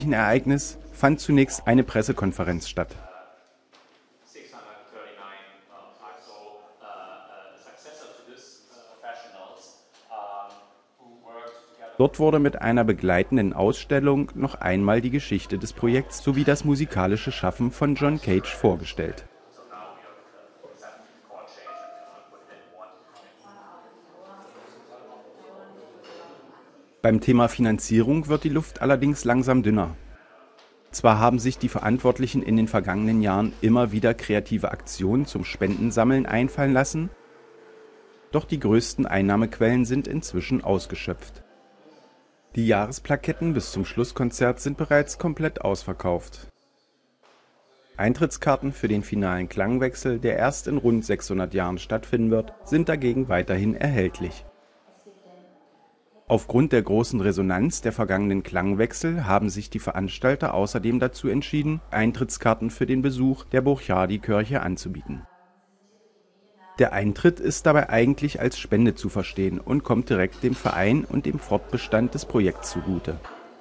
Ereignis fand zunächst eine Pressekonferenz statt. Dort wurde mit einer begleitenden Ausstellung noch einmal die Geschichte des Projekts sowie das musikalische Schaffen von John Cage vorgestellt. Beim Thema Finanzierung wird die Luft allerdings langsam dünner. Zwar haben sich die Verantwortlichen in den vergangenen Jahren immer wieder kreative Aktionen zum Spendensammeln einfallen lassen, doch die größten Einnahmequellen sind inzwischen ausgeschöpft. Die Jahresplaketten bis zum Schlusskonzert sind bereits komplett ausverkauft. Eintrittskarten für den finalen Klangwechsel, der erst in rund 600 Jahren stattfinden wird, sind dagegen weiterhin erhältlich. Aufgrund der großen Resonanz der vergangenen Klangwechsel haben sich die Veranstalter außerdem dazu entschieden, Eintrittskarten für den Besuch der Burchardikirche anzubieten. Der Eintritt ist dabei eigentlich als Spende zu verstehen und kommt direkt dem Verein und dem Fortbestand des Projekts zugute.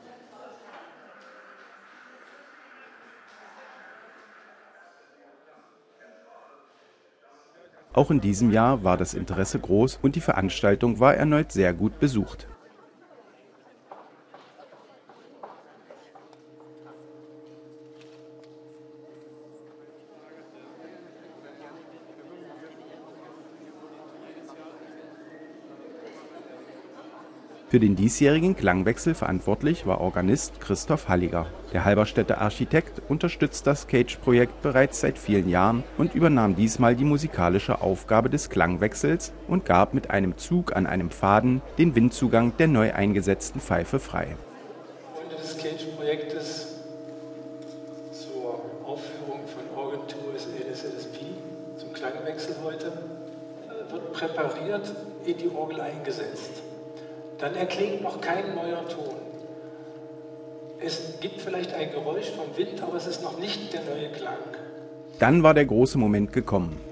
Auch in diesem Jahr war das Interesse groß und die Veranstaltung war erneut sehr gut besucht. Für den diesjährigen Klangwechsel verantwortlich war Organist Christoph Halliger. Der Halberstädter Architekt unterstützt das Cage-Projekt bereits seit vielen Jahren und übernahm diesmal die musikalische Aufgabe des Klangwechsels und gab mit einem Zug an einem Faden den Windzugang der neu eingesetzten Pfeife frei. Freunde des Cage-Projektes zur Aufführung von Organ Tours LSP zum Klangwechsel heute wird präpariert in die Orgel eingesetzt. Dann erklingt noch kein neuer Ton. Es gibt vielleicht ein Geräusch vom Wind, aber es ist noch nicht der neue Klang. Dann war der große Moment gekommen.